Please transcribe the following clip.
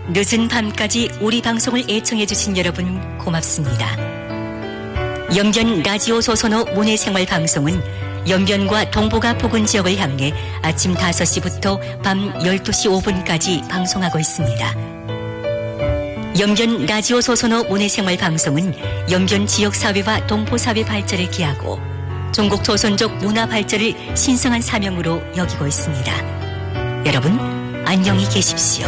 늦은 밤까지 우리 방송을 애청해주신 여러분 고맙습니다. 영변 라디오 소선호 문예생활 방송은 영변과 동북아 부근 지역을 향해 아침 5시부터 밤 12시 5분까지 방송하고 있습니다. 영변 라디오 소선호 문예생활 방송은 영변 지역사회와 동포사회 발전을 기하고 중국 조선족 문화 발전을 신성한 사명으로 여기고 있습니다. 여러분, 안녕히 계십시오.